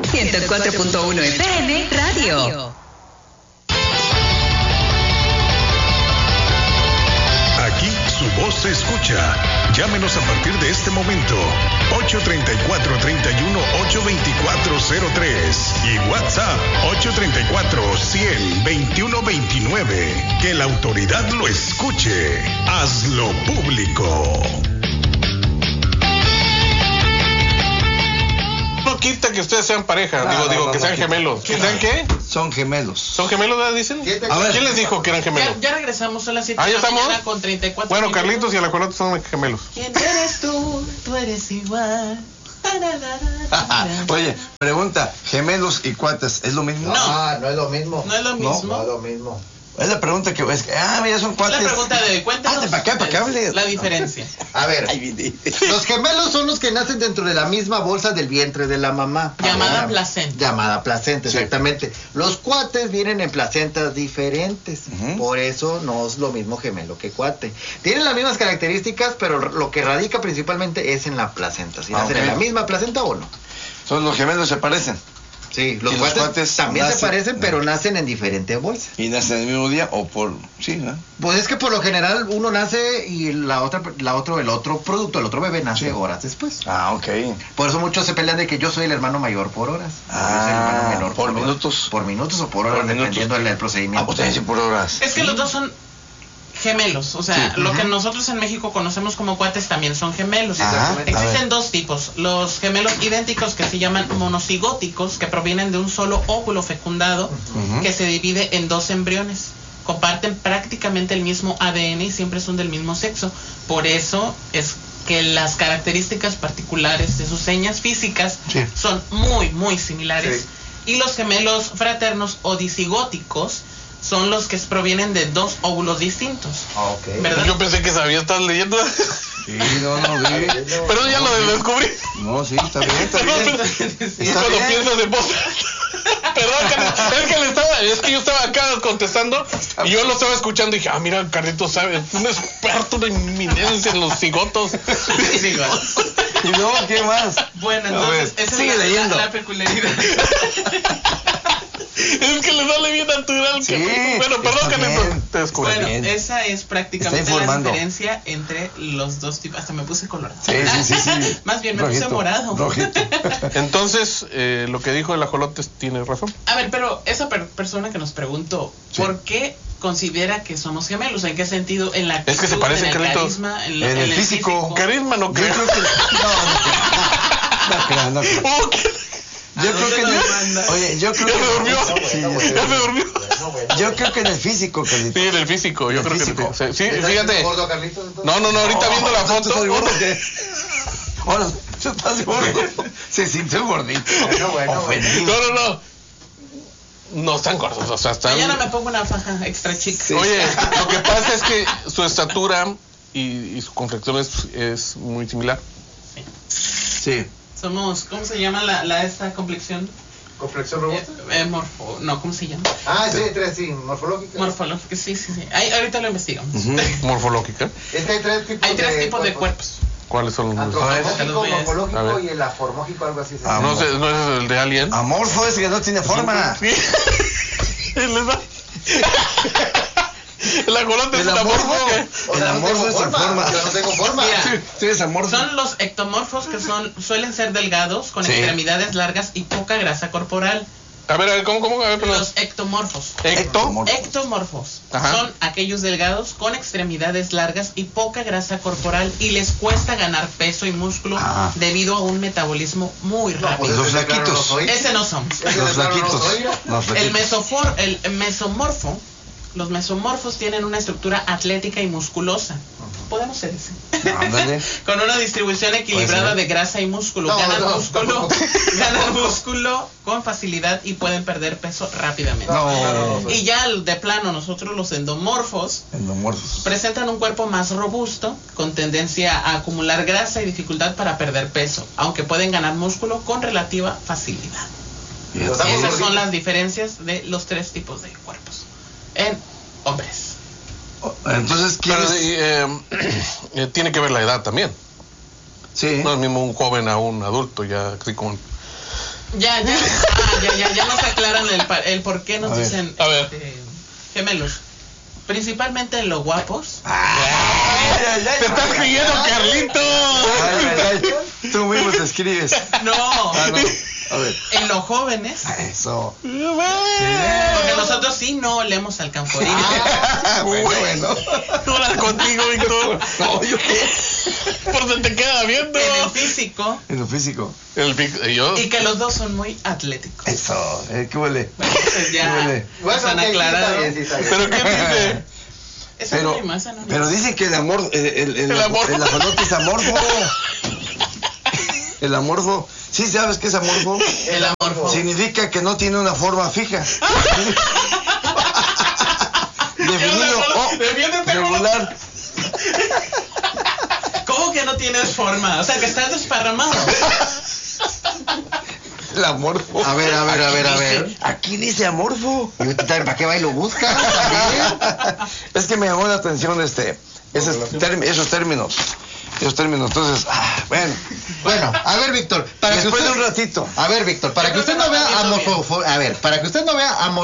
104.1 FM Radio. Aquí su voz se escucha. Llámenos a partir de este momento. 834-31-824-03 y WhatsApp 834-100-2129. Que la autoridad lo escuche. Hazlo público. No quita que ustedes sean pareja, digo que sean gemelos. ¿Que sean qué? Son gemelos. ¿Son gemelos, verdad, dicen? A ver. ¿Quién les dijo que eran gemelos? Ya regresamos a las 7 ¿Ya de la estamos? mañana con 34 Bueno, minutos. Carlitos y Alacolato son gemelos. ¿Quién eres tú? Tú eres igual. Oye, pregunta, gemelos y cuates, ¿es lo mismo? No. No es lo mismo. No es lo mismo. No es lo mismo. Es la pregunta que es que, mira, son Es cuates. la pregunta de hoy. Cuéntanos ¿para qué hables? la diferencia. A ver, los gemelos son los que nacen dentro de la misma bolsa del vientre de la mamá. Llamada placenta. Llamada placenta, Sí. exactamente. Los cuates vienen en placentas diferentes. Ujú. Por eso no es lo mismo gemelo que cuate. Tienen las mismas características, pero lo que radica principalmente es en la placenta. Si nacen ok. en la misma placenta o no. Son los gemelos se parecen Sí, los Y los cuates, cuates también se nacen- parecen, pero nacen en diferentes bolsas. y nacen el mismo día o por sí, ¿no? Pues es que por lo general uno nace y el otro bebé nace Sí. horas después. Ok. Por eso muchos se pelean de que yo soy el hermano mayor por horas. Yo soy el hermano menor por horas. minutos. Por minutos o por horas, Por minutos. dependiendo del procedimiento. Pues también sí por horas. Es que los dos son gemelos, o sea, Sí. lo que nosotros en México conocemos como cuates también son gemelos. Ajá, a Existen ver. dos tipos, los gemelos idénticos que se llaman monocigóticos, que provienen de un solo óvulo fecundado, Ujú. que se divide en dos embriones. Comparten prácticamente el mismo ADN y siempre son del mismo sexo. Por eso es que las características particulares de sus señas físicas Sí. son muy, muy similares. Sí. Y los gemelos fraternos o disigóticos son los que provienen de dos óvulos distintos. Ok. ¿Verdad? Yo pensé que sabía, estás leyendo. Sí, no vi. Pero ya lo descubrí. No, sí, está bien, está bien. Es Está cuando bien. piensas en voz. Perdón, Carlos, es que yo estaba acá contestando y yo lo estaba escuchando y dije, mira, Carlitos sabe, es un experto, una inminencia en los cigotos. Y luego, ¿qué más? Bueno, A entonces ver, esa sigue es leyendo. la peculiaridad. Es que le sale bien natural. Sí, Bueno, perdón, está Carlitos, bien. te descubrí. Bueno, bien. esa es prácticamente Está la informando. diferencia entre los dos tipos. Hasta me puse colorado. Sí. Más bien me puse Rojito, morado. rojito. Entonces, lo que dijo el ajolote tiene razón. A ver, pero esa persona que nos preguntó, Sí. ¿por qué considera que somos gemelos? ¿En qué sentido? ¿En la actitud, Es que se parecen, en el Carlitos. carisma, En el físico. Carisma no Yo creo. creo que... No creo, no creo. Oh, ¿qué? Yo creo que en el... Oye, yo creo Ya que... me durmió. Sí, Ya me durmió. yo creo que en el físico, Carlitos. Sí, en el físico, yo En el creo físico. que sí, fíjate. ¿Gordo, Carlitos, entonces? No, ahorita viendo la foto. ¿Estás gordo o qué? Ahora, ¿tú estás gordo? Se sintió gordito. Bueno. Ofendido. No. No están gordos, o sea, están... Mañana me pongo una faja extra chica. Sí. Oye, lo que pasa es que su estatura y su complexión es muy similar. Sí. Somos, ¿cómo se llama esta complexión? ¿Complexión robusta? ¿Cómo se llama? Sí, morfológica. Morfológica, sí. Ahorita lo investigamos. Morfológica. Es que hay tres tipos Hay tres tipos de cuerpos. ¿Cuáles son los dos? Antropomórfico, A morfológico ver. y el aformógico, algo así. Ah, No es el de Alien. Amorfo ese que no tiene forma. Sí. Les da- El ajolote es El un amorfo. amorfo. ¿Qué? El amorfo es sin forma. Yo no tengo forma. Mira, Sí, eres amorfo. son los ectomorfos que suelen ser delgados, con Sí. extremidades largas y poca grasa corporal. A ver, ¿cómo? A ver, perdón. Los ectomorfos. Ectomorfos Ajá. son aquellos delgados con extremidades largas y poca grasa corporal y les cuesta ganar peso y músculo Ah. debido a un metabolismo muy rápido. Los flaquitos. Ese no somos. Los flaquitos. Los El flaquitos. mesomorfo, los mesomorfos tienen una estructura atlética y musculosa. Podemos ser ese. Ándale. Con una distribución equilibrada Puede ser. de grasa y músculo. No, Ganan no, músculo, tampoco. ganan músculo con facilidad y pueden perder peso rápidamente. No. Y ya de plano nosotros los endomorfos Endomorfos. presentan un cuerpo más robusto, con tendencia a acumular grasa y dificultad para perder peso, aunque pueden ganar músculo con relativa facilidad. Esas son las diferencias de los tres tipos de cuerpos en hombres. Entonces, ¿quién Pero es? tiene que ver la edad también. Sí. No es mismo un joven a un adulto, ya así como Ya nos aclaran el por qué nos dicen A ver. gemelos. Principalmente en los guapos. ¡Te estás creyendo, Carlitos! Ay. Tú mismo te escribes. No. A ver. En los jóvenes. Eso. Porque nosotros sí no olemos al canforín. Bueno. Tú eras contigo, Víctor. No, yo qué. Por se te queda viendo. En el físico. En lo físico. Yo. Y que los dos son muy atléticos. Eso. ¿Qué huele? Entonces ya ¿Qué huele? nos han aclarado. ¿Pero qué dice? Esa Pero, no hay más, esa no hay pero más. dicen que el amor, El amor. el ajolote es amorfo. El amorfo. ¿Sí sabes qué es amorfo? El amorfo. Significa que no tiene una forma fija. Definido o Defiéndete, regular. ¿Cómo que no tienes forma? O sea, que estás desparramado. El amorfo. A ver. Aquí dice amorfo. ¿Y usted también para qué va y lo busca? Es que me llamó la atención esos términos. Entonces, bueno. Bueno, a ver, Víctor, para que Después usted de un ratito. A ver, Víctor, para Yo que creo usted que no no vea está viendo para que usted no vea